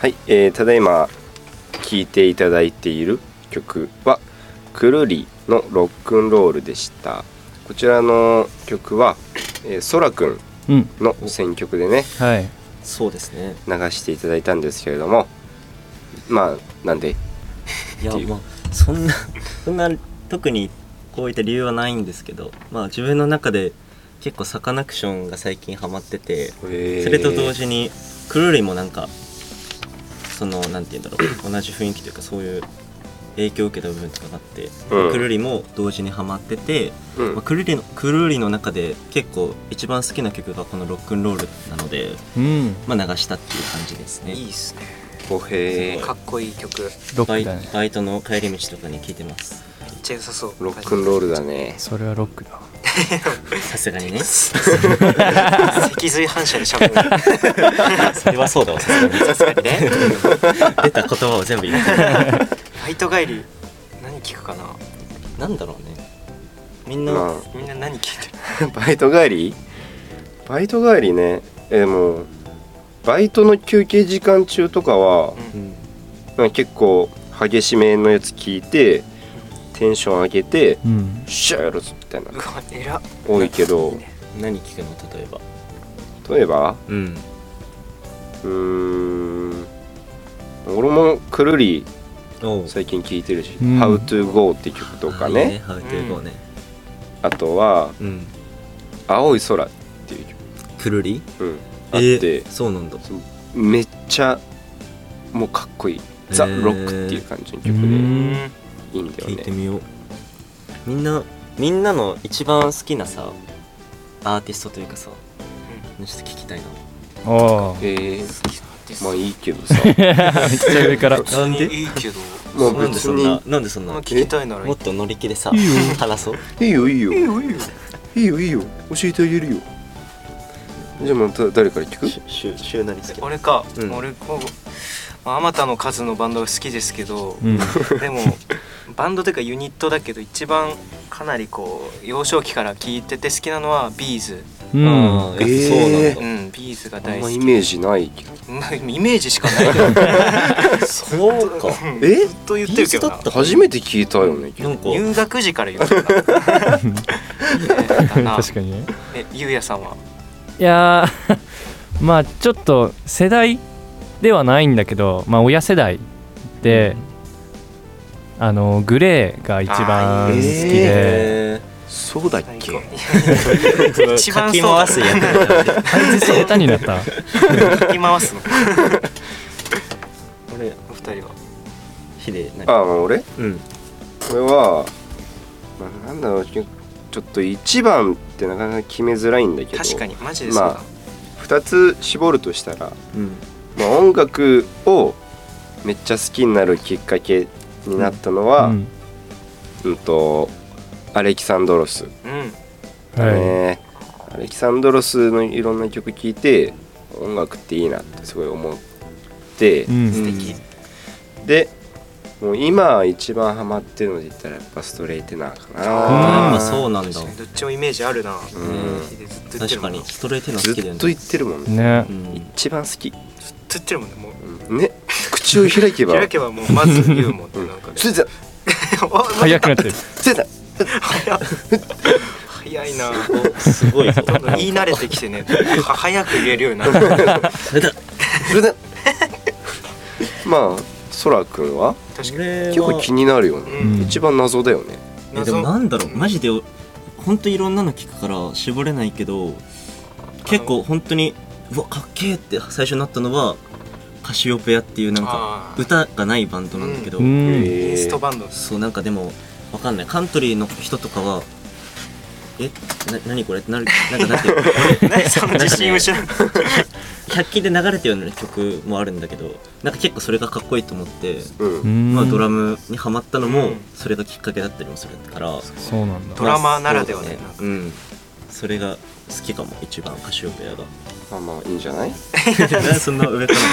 はい、ただいま聴いていただいている曲はくるりのロックンロールでした。こちらの曲は、そらくんの選曲でね、 はい、 そうですね、 流していただいたんですけれども、まあなんでいやまあそんな特にこういった理由はないんですけど、まあ自分の中で結構サカナクションが最近ハマってて、それと同時にくるりもなんかそのなんて言うんだろう同じ雰囲気というかそういう影響を受けた部分とかがあって、くるりも同時にハマってて、まあ、くるりの中で結構一番好きな曲がこのロックンロールなので、まあ流したっていう感じですね。 いいっすね。かっこいい曲。 バイトの帰り道とかに聴いてます。 めっちゃ良さそう。 ロックンロールだね。 それはロックだ。 さすがにね。 脊髄反射でしゃべる。 それはそうだわ。さすがにね。出た言葉を全部言って。 バイト帰り何聞くかな。 なんだろうね。みんな何聞いてる？ バイト帰りね。もうバイトの休憩時間中とかは、結構激しめのやつ聞いてテンション上げて、シャーやるぞみたいな多いけど、 何聞くの？ 例えば俺もくるり最近聴いてるし、How to Go って曲とかね、 How to Go ね。 あとは、青い空っていう曲くるりあって、 そうなんだ。 めっちゃもうかっこいい、ザ・ロックっていう感じの曲でいいんだよね。 聞いてみよう。みんなの一番好きなさアーティストというかさ、ちょっと聞きたいな。 まあいいけどさ。 めっちゃ上から。 なんで？ いいけど。 まあ別になんでそんな聞きたいならもっと乗り気でさ話そう。 いいよ教えてあげるよ。じゃあまた誰から聞く？ 週何好き？ 俺か。俺こうあまたの数のバンドが好きですけど、でもバンドというかユニットだけど一番かなりこう幼少期から聴いてて好きなのはビーズ。 そうなんだ。 ビーズが大好き。 イメージないけど。 イメージしかない。 そうか。 ずっと言ってるけどな。 初めて聞いたよね。 入学時から言ってたな。 確かにね。 ゆうやさんは？ いやまあちょっと世代ではないんだけど、まあ親世代でグレーが一番好きで。 そうだっけ？ 一番かき回すやつ。 解説下手になった。 かき回すの。 俺お二人は？ ヒデ何？ 俺？これはなんだろう、ちょっと一番ってなかなか決めづらいんだけど。 確かにマジでそうだ。 2つ絞るとしたら、音楽をめっちゃ好きになるきっかけになったのは、アレキサンドロス、アレキサンドロスのいろんな曲聴いて音楽っていいなってすごい思って、 素敵でもう今一番ハマってるので言ったらやっぱストレイテナーかな。 まあそうなんだ。 どっちもイメージあるな。 確かにストレイテナー好きだよね。 ずっと言ってるもんね。 一番好き。 ずっと言ってるもんね。もうね、口を開けばもうまず言うもんね。なんかね。 早くなってる。 早いな。 すごいぞ。 言い慣れてきてね、早く言えるようになる。 それだ。まあそらくんは結構気になるよね。一番謎だよね。 でもなんだろう、マジで本当いろんなの聞くから絞れないけど、結構本当にうわかっけーって最初になったのはカシオペアっていうなんか歌がないバンドなんだけど、インストバンド。 そうなんかでもわかんない、カントリーの人とかは何これってなる、なんていう何その自信失う。 100均で流れてるような曲もあるんだけど、なんか結構それがかっこいいと思って、まあドラムにハマったのもそれがきっかけだったりもするから。 そうなんだ。 ドラマーならではね。 それが好きかも、一番カシオペアが。 まあいいんじゃない？ そんな上から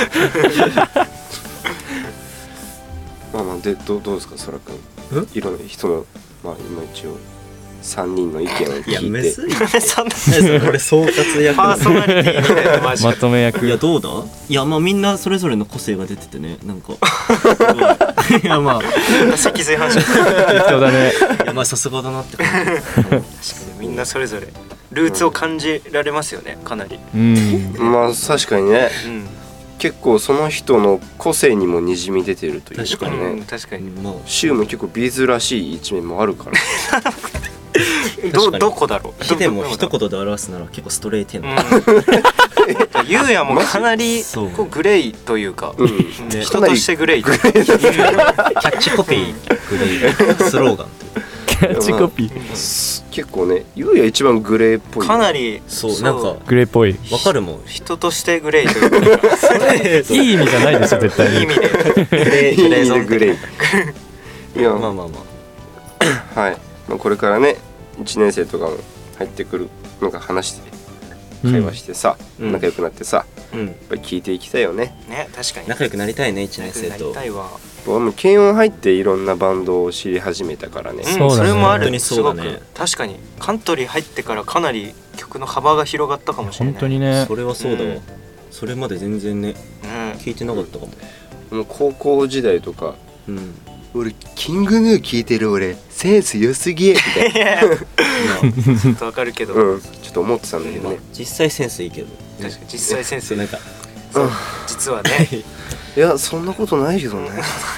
まあでどうですか、そらくん。いろんな人のまあ今一応 3人の意見をいやむ聞いてずいそんな俺総括役パーソナリティみたいなマジまとめ役。 いやどうだいやまあみんなそれぞれの個性が出ててねなんかいやまあ脊髄反射適当だね。 いやまあさすがだなって感じ確かにみんなそれぞれルーツを感じられますよねかなり。 うん。 まあ確かにねうん結構その人の個性にもにじみ出てるというか確かにねうん確かに。 まあシュウも結構ビーズらしい一面もあるから確かにどこだろう。 ヒデもどこだ一言で表すなら結構ストレートやな、 うんゆうやもかなりそうこうグレイというか、 うんね人としてグレイというかキャッチコピーグレースローガンというキャッチコピー。 結構ねユウヤ一番グレーっぽいかなりそうなんかグレーっぽい。 わかるもん人としてグレイというかいい意味じゃないですよ絶対に。 いい意味でいい意味でグレーいやまあまあまあはい、まあ、これからね1年生とかも入ってくるのが話して会話してさ、 うん仲良くなってさうんやっぱり聞いていきたいよね。 ね確かに仲良くなりたいね1年生なりとたいわ。 僕も軽音入っていろんなバンドを知り始めたからね、 そうだねそれもある本当にそうだねすごく確かにカントリー入ってからかなり曲の幅が広がったかもしれない。 本当にねそ。れはそうだわ、 うんそれまで全然ねうん聞いてなかったかももう高校時代とかうん俺キングヌー聞いてる俺センス良すぎみたいいやまあちょっとわかるけど、 な、うん、ちょっと思ってたんだけどまあね、 実際センスいいけど確かに実際先生なんか実はねいやそんなことないけどね